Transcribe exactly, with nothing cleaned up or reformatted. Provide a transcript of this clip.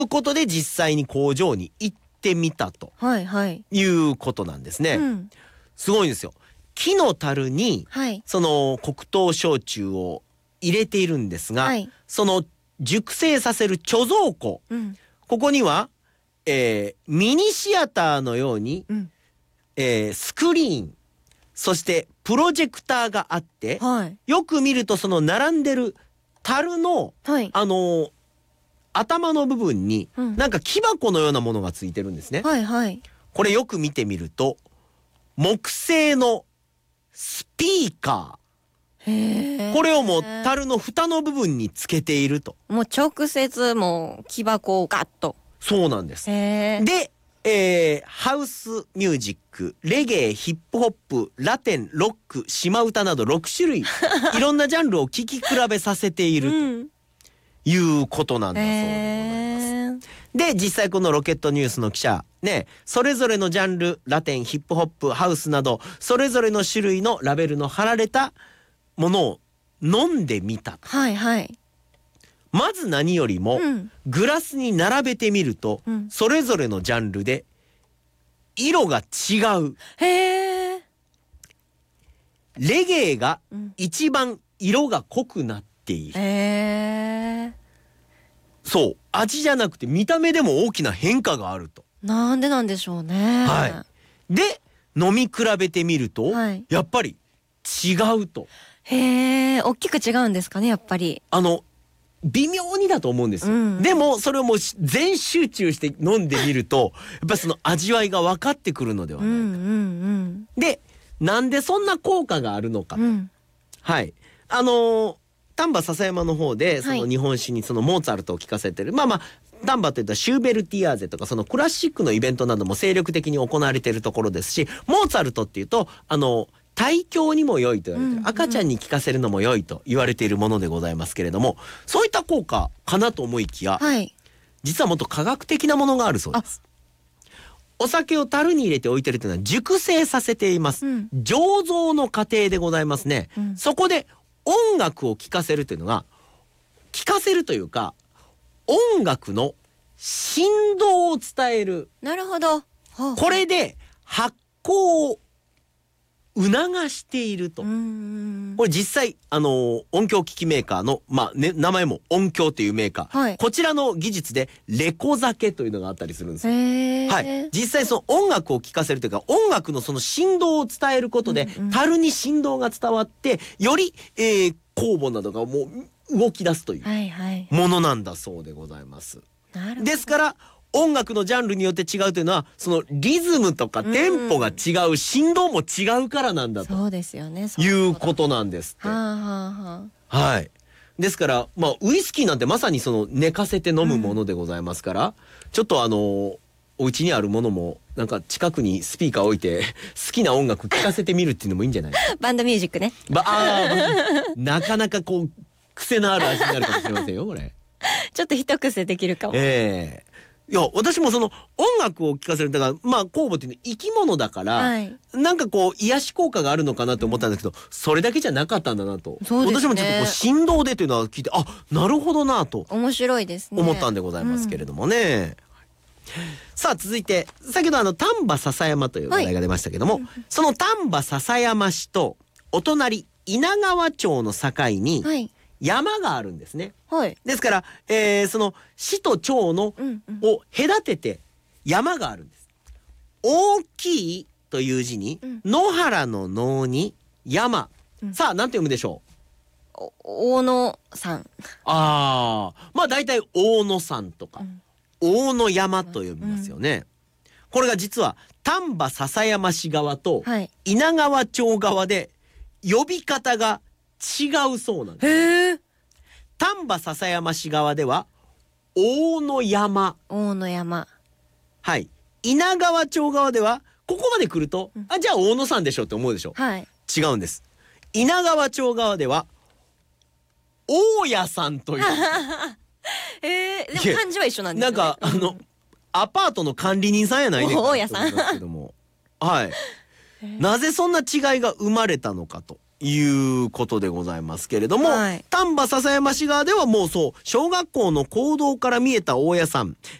いうことで実際に工場に行ってみたとはいはいいうことなんですね、 うん、 すごいんですよ。木の樽に、 はい、 その黒糖焼酎を入れているんですが、 はい、 その熟成させる貯蔵庫、 うん、 ここには、えー、ミニシアターのように、 うん、 えー、スクリーン、そしてプロジェクターがあって、 はい、 よく見るとその並んでる樽の、 はい、 あのー、頭の部分に、 うん、 なんか木箱のようなものがついてるんですね、 はいはい、 これよく見てみると木製のスピーカー、これをもう樽の蓋の部分につけていると。 もう直接もう木箱をガッと。 そうなんです。 へで、えー、ハウスミュージック、レゲエ、ヒップホップ、ラテン、ロック、島唄などろくしゅるいいろんなジャンルを聴き比べさせているということなんだそうでございます。で、実際このロケットニュースの記者ね、それぞれのジャンル、ラテン、ヒップホップ、ハウスなどそれぞれの種類のラベルの貼られたものを飲んでみた。 はいはい。 まず何よりも、うん、グラスに並べてみると、うん、それぞれのジャンルで色が違う。 へー。 レゲエが一番色が濃くなっている。 へー。 そう、味じゃなくて見た目でも大きな変化があると。 なんでなんでしょうね。 はい。で、飲み比べてみると、はい、やっぱり違うと。 へー、大きく違うんですかね、やっぱり。 あの微妙にだと思うんですよ、うん、でもそれをもう全集中して飲んでみるとやっぱりその味わいが分かってくるのではないか、うんうんうん、で、なんでそんな効果があるのか、うん、はいあのー、丹波篠山の方でその日本史にそのモーツァルトを聴かせてる、はい、まあまあ丹波といったらシューベルティアーゼとかそのクラシックのイベントなども精力的に行われているところですし、モーツァルトっていうとあの胎教にも良いと言われてる、うんうん、赤ちゃんに聞かせるのも良いと言われているものでございますけれども、そういった効果かなと思いきや、はい、実はもっと科学的なものがあるそうです。お酒を樽に入れて置いてるというのは熟成させています、うん、醸造の過程でございますね、うん、そこで音楽を聴かせるというのが聴かせるというか音楽の振動を伝える。 なるほど。 これで発酵を促していると。これ実際あの音響機器メーカーの、まあね、名前も音響というメーカー、はい、こちらの技術でレコ酒というのがあったりするんですよ。はい、実際その音楽を聴かせるというか音楽のその振動を伝えることで、うんうん、樽に振動が伝わってより、えー、酵母などがもう動き出すというものなんだそうでございます、はいはい、ですから音楽のジャンルによって違うというのはそのリズムとかテンポが違う、うん、振動も違うからなんだとそうですよね、 いうことなんですって。はあはあ、はい。ですからまあウイスキーなんてまさにその寝かせて飲むものでございますから、うん、ちょっとあのお家にあるものもなんか近くにスピーカー置いて好きな音楽聴かせてみるっていうのもいいんじゃないバンドミュージックね。 ばあなかなかこう癖のある味になるかもしれませんよこれちょっと一癖できるかも。 ええーいや私もその音楽を聴かせるだからまあ酵母っていうのは生き物だから、はい、なんかこう癒し効果があるのかなと思ったんですけど、それだけじゃなかったんだなと、そうですね、私もちょっとこう振動でというのは聞いてあなるほどなと面白いですね思ったんでございますけれどもね、うん、さあ続いて先ほどあの丹波篠山という話題が出ましたけども、はい、その丹波篠山市とお隣稲川町の境に、はい山があるんですね、はい、ですから、えー、その市と町の、うんうん、を隔てて山があるんです。大きいという字に、うん、野原の野に山、うん、さあ何て読むでしょう。大野山。 ああまあ大体大野山とか、うん、大野山と読みますよね、うん、これが実は丹波篠山市側と稲川町側で呼び方が違うそうなんです。へー。丹波篠山市側では大野山、 大野山、 はい、稲川町側ではここまで来ると、うん、あじゃあ大野山でしょって思うでしょ、はい、違うんです。稲川町側では大家さんというえー、でも漢字は一緒なんですよね。 なんかあの、うん、アパートの管理人さんやない大家さんはいなぜそんな違いが生まれたのかということでございますけれども、 はい、 丹波篠山市側ではもうそう、小学校の講堂から見えた大家さん、